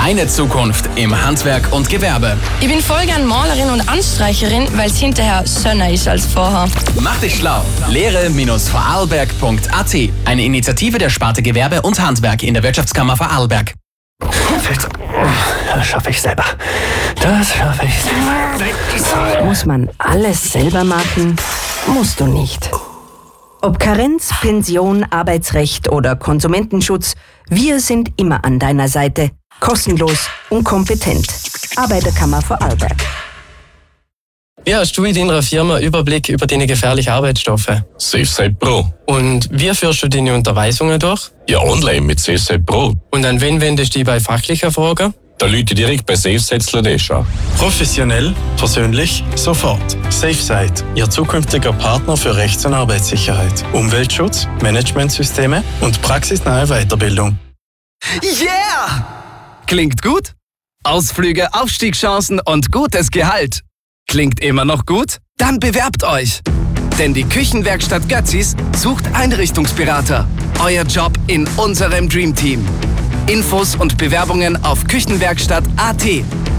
Deine Zukunft im Handwerk und Gewerbe. Ich bin voll gern Malerin und Anstreicherin, weil es hinterher schöner ist als vorher. Mach dich schlau. Lehre-vorarlberg.at. Eine Initiative der Sparte Gewerbe und Handwerk in der Wirtschaftskammer Vorarlberg. Das schaffe ich selber. Das schaffe ich selber. Muss man alles selber machen? Musst du nicht. Ob Karenz, Pension, Arbeitsrecht oder Konsumentenschutz, wir sind immer an deiner Seite. Kostenlos und kompetent. Arbeiterkammer Vorarlberg. Wie hast du in deiner Firma Überblick über deine gefährlichen Arbeitsstoffe? SafeSite Pro. Und wie führst du deine Unterweisungen durch? Ja, online mit SafeSite Pro. Und an wen wendest du dich bei fachlichen Fragen? Da Leute direkt bei SafeSite an. Professionell, persönlich, sofort. SafeSite, Ihr zukünftiger Partner für Rechts- und Arbeitssicherheit, Umweltschutz, Managementsysteme und praxisnahe Weiterbildung. Yeah! Klingt gut? Ausflüge, Aufstiegschancen und gutes Gehalt. Klingt immer noch gut? Dann bewerbt euch! Denn die Küchenwerkstatt Götzis sucht Einrichtungsberater. Euer Job in unserem Dreamteam. Infos und Bewerbungen auf Küchenwerkstatt.at.